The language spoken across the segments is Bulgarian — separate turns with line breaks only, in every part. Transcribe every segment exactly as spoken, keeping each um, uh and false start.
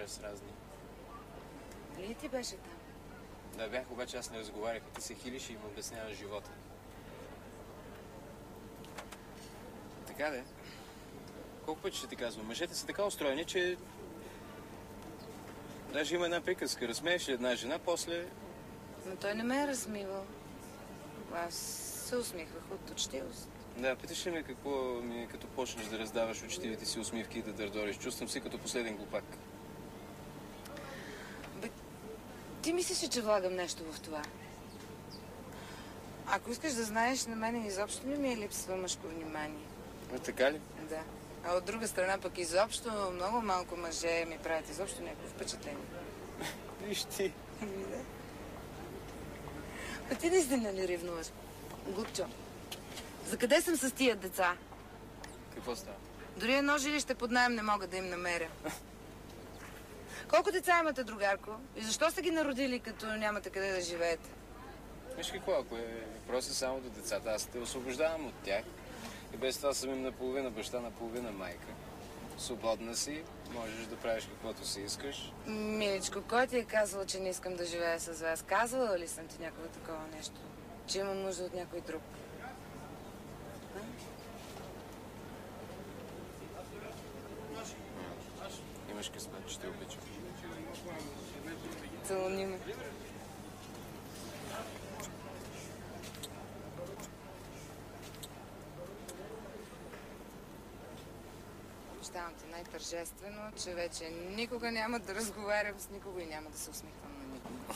с разни.
Дали ти беше там?
Да, бях, обаче аз не разговарях. Ти се хилиш и им обясняваш живота. Така де. Колко пъти ще ти казвам? Мъжете са така устроени, че... Даже има една приказка. Разсмееш ли една жена, после...
Но той не ме е размивал. Аз се усмихвах от учтивост.
Да, питаш ли ме какво ми е като почнеш да раздаваш учтивите си усмивки и да дърдориш? Чувствам си като последен глупак.
Бе, ти мислиш, че влагам нещо в това? Ако искаш да знаеш, на мен изобщо не ми е липсва мъжко внимание.
А, така ли?
Да. А от друга страна пък изобщо много малко мъже ми правят изобщо някакво впечатление.
Виж ти.
Да. А ти наистина ли ревнуваш? Глупчо. За къде съм с тия деца?
Какво става?
Дори едно жилище под наем не мога да им намеря. Колко деца имате, другарко? И защо сте ги народили, като нямате къде да живеете?
Виж какво, ако е въпросът само до децата, аз те освобождавам от тях. И без това съм им наполовина баща, наполовина майка. Свободна си, можеш да правиш каквото си искаш.
Миличко, кой ти е казал, че не искам да живея с вас? Казвала ли съм ти някакво такова нещо? Че имам нужда от някой друг? А?
Имаш късмет, че те обичам.
Целуни ме. Обещавам ти най-тържествено, че вече никога няма да разговарям с никого и няма да се усмихвам на никого.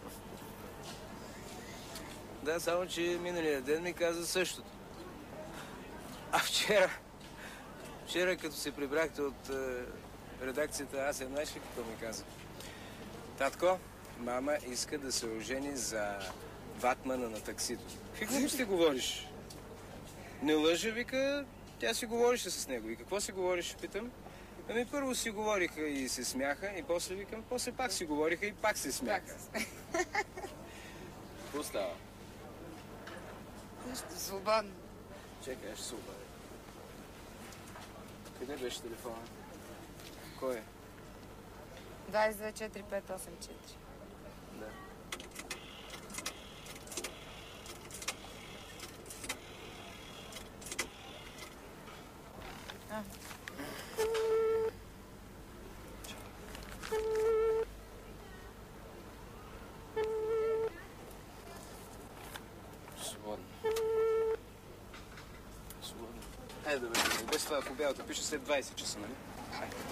Да, само че миналия ден ми каза същото. А вчера, вчера като се прибрахте от е, редакцията, аз я знаеш ли какво ми каза? Татко, мама иска да се ожени за ватмана на таксито. Какво ще говориш? Не лъжа, вика, тя си говореше с него. И какво си говориш, питам? Ами първо си говориха и се смяха, и после викам, после пак си говориха и пак се смяха. Какво става?
Нищо, свободно.
Чекай, ще се обадя. Къде беше телефона? Кой е?
двайсет и две четири пет осем четири.
Да.
А.
Свободно. Свободно. Айде да бе, без това в обявата пише след двайсет часа, нали? Айде.